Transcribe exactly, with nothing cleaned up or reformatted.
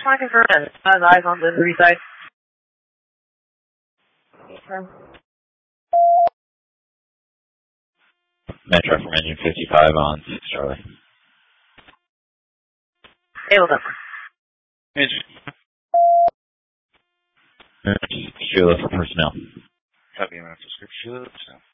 just want to confirm that it has eyes on the delivery side. Confirm. Metro from engine fifty-five on six Charlie. Able to. Engine. Sheila for personnel. Copy, Master Script Sheila.